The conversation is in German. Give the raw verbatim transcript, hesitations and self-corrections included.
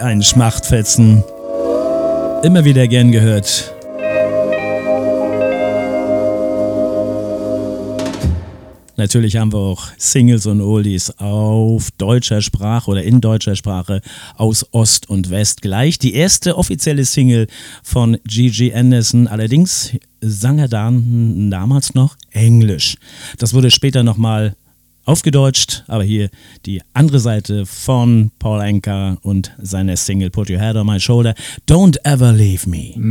ein Schmachtfetzen. Immer wieder gern gehört. Natürlich haben wir auch Singles und Oldies auf deutscher Sprache oder in deutscher Sprache aus Ost und West gleich. Die erste offizielle Single von Gigi Anderson, allerdings sang er dann damals noch Englisch. Das wurde später nochmal aufgedeutscht, aber hier die andere Seite von Paul Anka und seiner Single Put Your Head on My Shoulder. Don't Ever Leave Me.